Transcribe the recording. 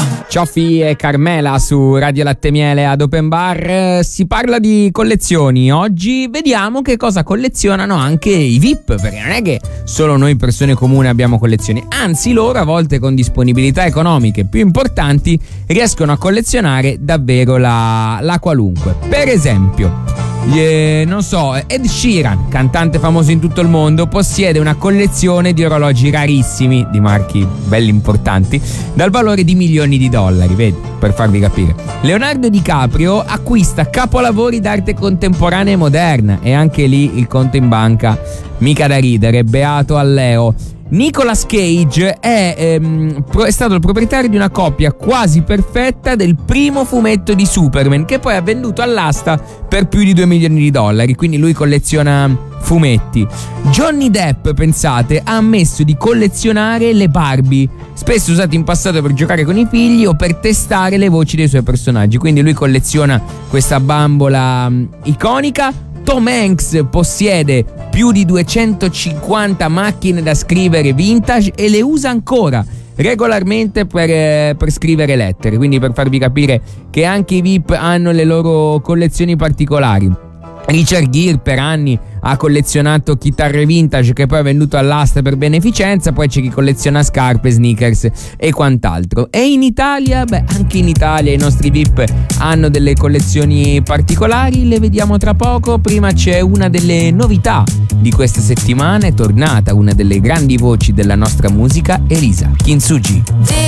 Cioffi e Carmela su Radio Latte Miele ad Open Bar. Si parla di collezioni. Oggi vediamo che cosa collezionano anche i VIP, perché non è che solo noi persone comuni abbiamo collezioni, anzi loro a volte con disponibilità economiche più importanti riescono a collezionare davvero la qualunque. Per esempio, non so, Ed Sheeran, cantante famoso in tutto il mondo, possiede una collezione di orologi rarissimi, di marchi belli importanti, dal valore di milioni di dollari, vedi, per farvi capire. Leonardo DiCaprio acquista capolavori d'arte contemporanea e moderna, e anche lì il conto in banca mica da ridere, beato a Leo. Nicolas Cage è stato il proprietario di una copia quasi perfetta del primo fumetto di Superman, che poi ha venduto all'asta per più di 2 milioni di dollari, quindi lui colleziona fumetti. Johnny Depp, pensate, ha ammesso di collezionare le Barbie, spesso usate in passato per giocare con i figli o per testare le voci dei suoi personaggi, quindi lui colleziona questa bambola iconica. Tom Hanks possiede più di 250 macchine da scrivere vintage e le usa ancora regolarmente per scrivere lettere, quindi per farvi capire che anche i VIP hanno le loro collezioni particolari. Richard Gere per anni ha collezionato chitarre vintage che poi ha venduto all'asta per beneficenza, poi c'è chi colleziona scarpe, sneakers e quant'altro. E in Italia, anche in Italia i nostri VIP hanno delle collezioni particolari, le vediamo tra poco. Prima c'è una delle novità di questa settimana, è tornata una delle grandi voci della nostra musica, Elisa Kintsugi.